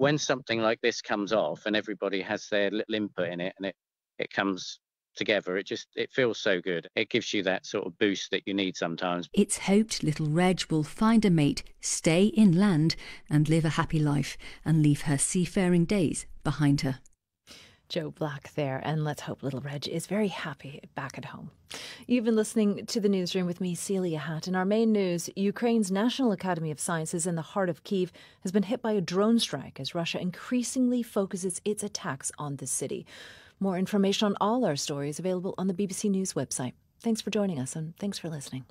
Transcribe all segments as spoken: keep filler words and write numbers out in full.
when something like this comes off and everybody has their little input in it and it, it comes together, it just it feels so good. It gives you that sort of boost that you need sometimes. It's hoped little Reg will find a mate, stay inland and live a happy life and leave her seafaring days behind her. Joe Black there, and let's hope little Reg is very happy back at home. You've been listening to the newsroom with me, Celia Hatt. In our main news, Ukraine's National Academy of Sciences in the heart of Kyiv has been hit by a drone strike as Russia increasingly focuses its attacks on the city. More information on all our stories available on the B B C News website. Thanks for joining us and thanks for listening.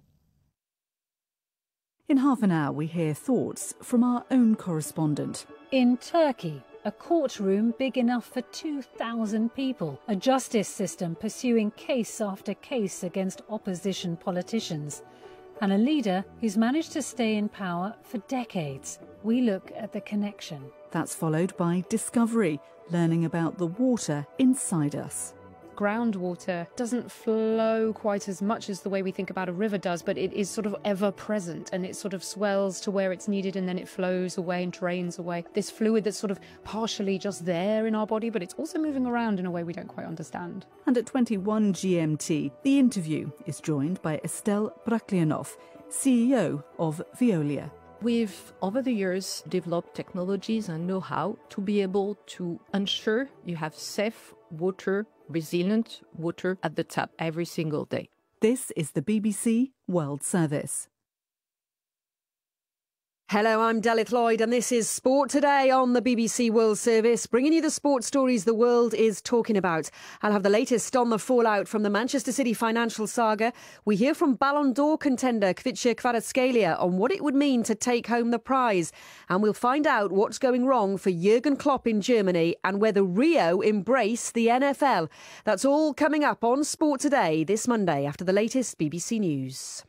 In half an hour, we hear thoughts from our own correspondent. In Turkey, a courtroom big enough for two thousand people. A justice system pursuing case after case against opposition politicians. And a leader who's managed to stay in power for decades. We look at the connection. That's followed by Discovery, learning about the water inside us. Groundwater doesn't flow quite as much as the way we think about a river does, but it is sort of ever present and it sort of swells to where it's needed and then it flows away and drains away. This fluid that's sort of partially just there in our body, but it's also moving around in a way we don't quite understand. And at twenty-one G M T, The Interview is joined by Estelle Braklianov, C E O of Veolia. We've, over the years, developed technologies and know-how to be able to ensure you have safe water, resilient water at the tap every single day. This is the B B C World Service. Hello, I'm Delith Lloyd and this is Sport Today on the B B C World Service, bringing you the sports stories the world is talking about. I'll have the latest on the fallout from the Manchester City financial saga. We hear from Ballon d'Or contender Kvicha Kvaratskhelia on what it would mean to take home the prize. And we'll find out what's going wrong for Jurgen Klopp in Germany and whether Rio embrace the N F L. That's all coming up on Sport Today this Monday after the latest B B C News.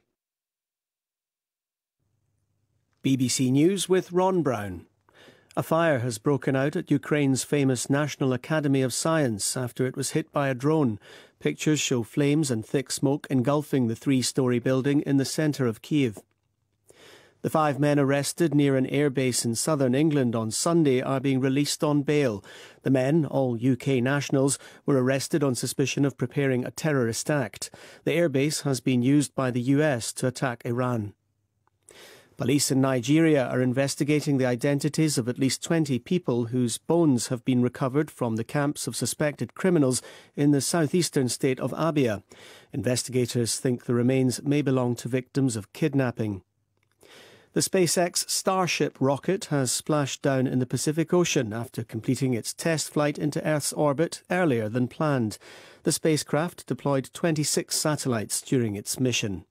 B B C News with Ron Brown. A fire has broken out at Ukraine's famous National Academy of Science after it was hit by a drone. Pictures show flames and thick smoke engulfing the three-storey building in the centre of Kyiv. The five men arrested near an airbase in southern England on Sunday are being released on bail. The men, all U K nationals, were arrested on suspicion of preparing a terrorist act. The airbase has been used by the U S to attack Iran. Police in Nigeria are investigating the identities of at least twenty people whose bones have been recovered from the camps of suspected criminals in the southeastern state of Abia. Investigators think the remains may belong to victims of kidnapping. The SpaceX Starship rocket has splashed down in the Pacific Ocean after completing its test flight into Earth's orbit earlier than planned. The spacecraft deployed twenty-six satellites during its mission.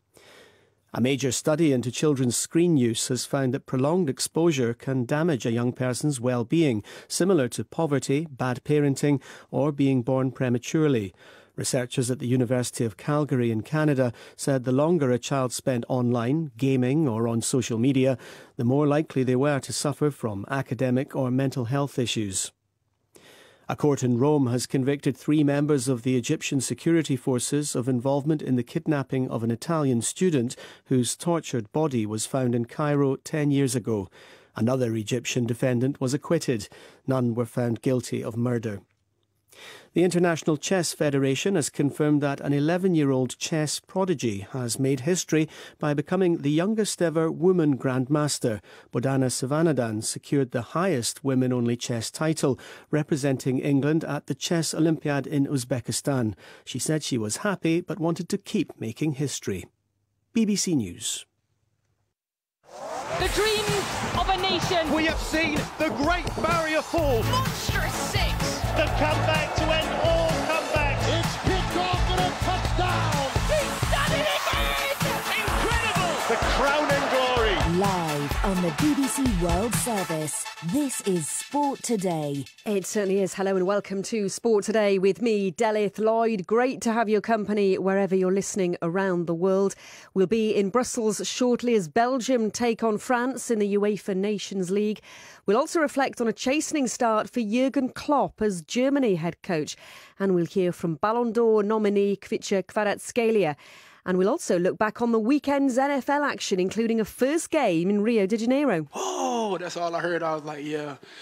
A major study into children's screen use has found that prolonged exposure can damage a young person's well-being, similar to poverty, bad parenting, or being born prematurely. Researchers at the University of Calgary in Canada said the longer a child spent online, gaming, or on social media, the more likely they were to suffer from academic or mental health issues. A court in Rome has convicted three members of the Egyptian security forces of involvement in the kidnapping of an Italian student whose tortured body was found in Cairo ten years ago. Another Egyptian defendant was acquitted. None were found guilty of murder. The International Chess Federation has confirmed that an eleven-year-old chess prodigy has made history by becoming the youngest ever woman grandmaster. Bodhana Sivanathan secured the highest women-only chess title, representing England at the Chess Olympiad in Uzbekistan. She said she was happy but wanted to keep making history. B B C News. The dreams of a nation. We have seen the Great Barrier Fall. Monstrous six. The comeback to end all comebacks. It's picked off and a touchdown. He's done it again. Incredible. The crowning glory. Live on the B B C World Service. This is Sport Today. It certainly is. Hello and welcome to Sport Today with me, Delith Lloyd. Great to have your company wherever you're listening around the world. We'll be in Brussels shortly as Belgium take on France in the UEFA Nations League. We'll also reflect on a chastening start for Jurgen Klopp as Germany head coach. And we'll hear from Ballon d'Or nominee Kvicha Kvaratskhelia. And we'll also look back on the weekend's N F L action, including a first game in Rio de Janeiro. Oh, that's all I heard. I was like, yeah.